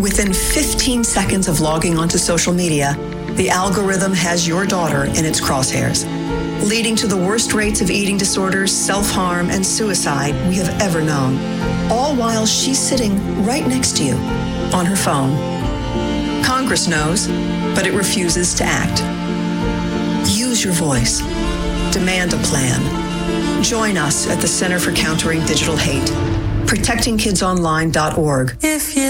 Within 15 seconds of logging onto social media, the algorithm has your daughter in its crosshairs, leading to the worst rates of eating disorders, self-harm, and suicide we have ever known, all while she's sitting right next to you on her phone. Congress knows, but it refuses to act. Use your voice. Demand a plan. Join us at the Center for Countering Digital Hate, protectingkidsonline.org. If you